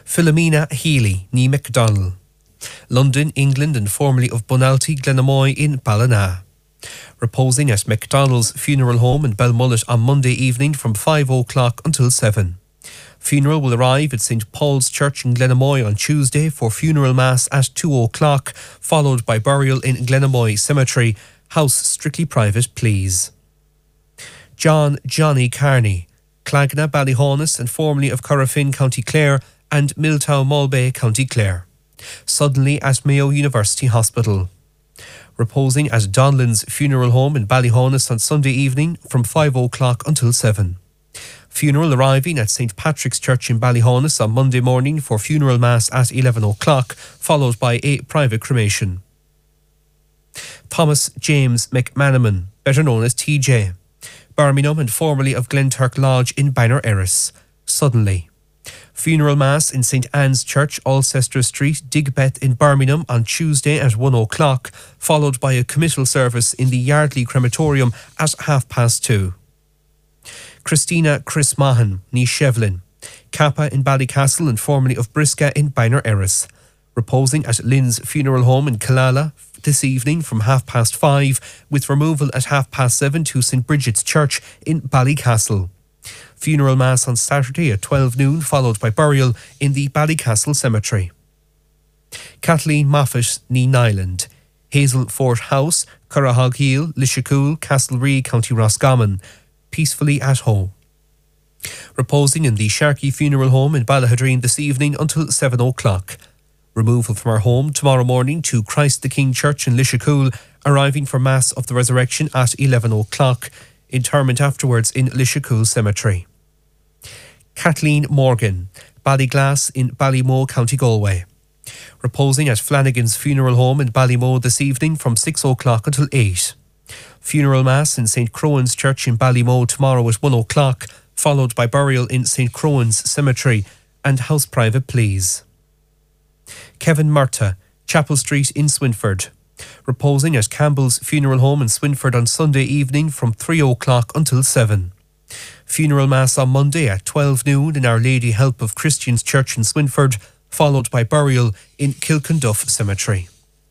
Philomena Healy, ní McDonnell. London, England, and formerly of Bunalty, Glenamoy in Ballina. Reposing at McDonnell's funeral home in Belmullet on Monday evening from 5 o'clock until 7. Funeral will arrive at St Paul's Church in Glenamoy on Tuesday for funeral mass at 2 o'clock, followed by burial in Glenamoy Cemetery. House strictly private, please. John Johnny Carney, Clagna, Ballyhonus, and formerly of Corrafin, County Clare, and Milltown, Mulbay, County Clare. Suddenly at Mayo University Hospital. Reposing at Donlan's funeral home in Ballyhonus on Sunday evening from 5 o'clock until 7. Funeral arriving at St Patrick's Church in Ballyhonus on Monday morning for funeral mass at 11 o'clock, followed by a private cremation. Thomas James McManaman, better known as TJ, Birmingham and formerly of Glenturk Lodge in Banner Erris. Suddenly. Funeral mass in St Anne's Church, Alcester Street, Digbeth in Birmingham on Tuesday at 1 o'clock, followed by a committal service in the Yardley Crematorium at 2:30. Christina Chris Mahan, ní Shevlin, Kappa in Ballycastle and formerly of Brisca in Banner Erris. Reposing at Lynn's funeral home in Killala this evening from 5:30, with removal at 7:30 to St Bridget's Church in Ballycastle. Funeral mass on Saturday at 12 noon, followed by burial in the Ballycastle Cemetery. Kathleen Moffat, ní Nyland, Hazel Fort House, Currahog-Heel, Lishacool, Castlereagh, County Roscommon, peacefully at home. Reposing in the Sharkey Funeral Home in Ballahadreen this evening until 7 o'clock. Removal from our home tomorrow morning to Christ the King Church in Lishacool, arriving for Mass of the Resurrection at 11 o'clock. Interment afterwards in Lishacool Cemetery. Kathleen Morgan, Ballyglass in Ballymoe, County Galway. Reposing at Flanagan's Funeral Home in Ballymoe this evening from 6 o'clock until 8. Funeral Mass in St Crowan's Church in Ballymoe tomorrow at 1 o'clock, followed by burial in St Crowan's Cemetery, and house private, please. Kevin Murta, Chapel Street in Swinford. Reposing at Campbell's Funeral Home in Swinford on Sunday evening from 3 o'clock until 7. Funeral Mass on Monday at 12 noon in Our Lady Help of Christians Church in Swinford, followed by burial in Kilkenduff Cemetery.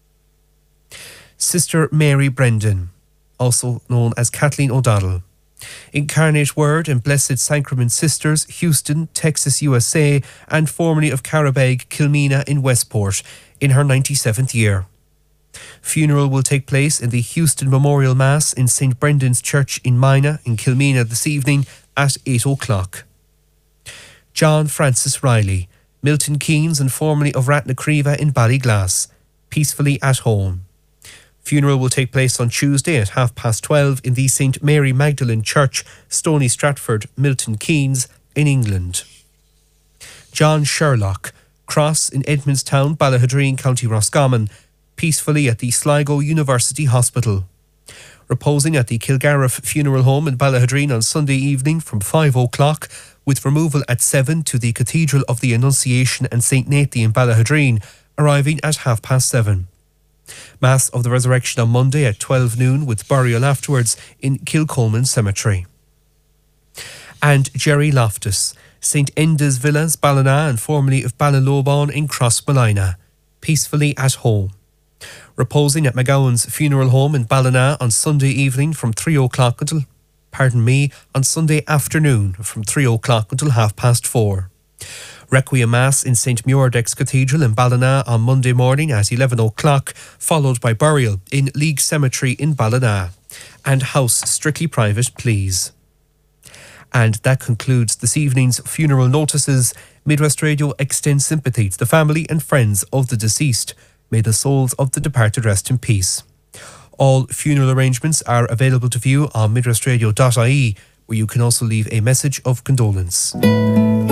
Sister Mary Brendan, also known as Kathleen O'Donnell, Incarnate Word and Blessed Sacrament Sisters, Houston, Texas, USA, and formerly of Carabeg, Kilmena in Westport, in her 97th year. Funeral will take place in the Houston Memorial Mass in St Brendan's Church in Mina in Kilmena this evening at 8 o'clock. John Francis Riley, Milton Keynes and formerly of Ratnacriva in Ballyglass, peacefully at home. Funeral will take place on Tuesday at 12:30 in the St Mary Magdalene Church, Stony Stratford, Milton Keynes in England. John Sherlock, Cross in Edmondstown, Ballahadreen, County Roscommon, peacefully at the Sligo University Hospital. Reposing at the Kilgariff Funeral Home in Ballahadreen on Sunday evening from 5 o'clock, with removal at 7 to the Cathedral of the Annunciation and St Nathan in Ballahadreen, arriving at 7:30. Mass of the Resurrection on Monday at 12 noon, with burial afterwards in Kilcolman Cemetery. And Jerry Loftus, St Enda's Villas, Ballina, and formerly of Ballinlobon in Crossmolina, peacefully at home. Reposing at McGowan's Funeral Home in Ballina on Sunday evening from 3 o'clock until, on Sunday afternoon from 3 o'clock until 4:30. Requiem Mass in St Muirdex Cathedral in Ballina on Monday morning at 11 o'clock, followed by burial in League Cemetery in Ballina. And house strictly private, please. And that concludes this evening's funeral notices. Midwest Radio extends sympathy to the family and friends of the deceased. May the souls of the departed rest in peace. All funeral arrangements are available to view on midwestradio.ie, where you can also leave a message of condolence.